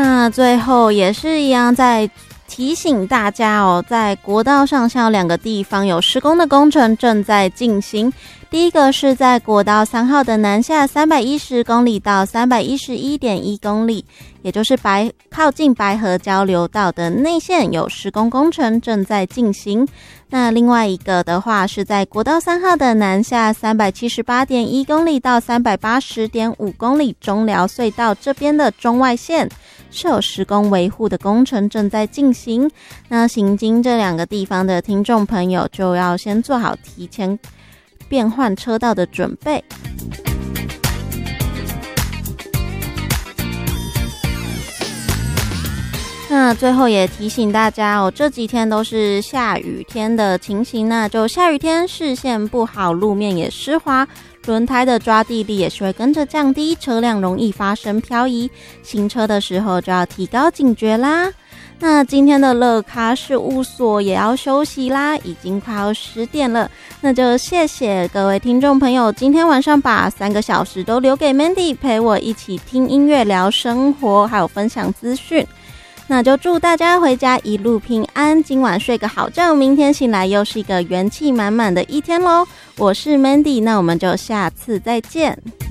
那最后也是一样，在提醒大家哦，在国道上下2个地方有施工的工程正在进行。第一个是在国道3号的南下310公里到311.1公里，也就是靠近白河交流道的内线有施工工程正在进行。那另外一个的话是在国道3号的南下378.1公里到380.5公里中寮隧道这边的中外线是有施工维护的工程正在进行。那行经这2个地方的听众朋友就要先做好提前变换车道的准备。那最后也提醒大家哦，这几天都是下雨天的情形，那就下雨天视线不好，路面也湿滑，轮胎的抓地力也是会跟着降低，车辆容易发生漂移，行车的时候就要提高警觉啦。那今天的乐咖事务所也要休息啦，已经快要10点了，那就谢谢各位听众朋友今天晚上把3个小时都留给 Mandy 陪我一起听音乐聊生活还有分享资讯。那就祝大家回家一路平安，今晚睡个好觉，明天醒来又是一个元气满满的一天咯。我是 Mandy， 那我们就下次再见。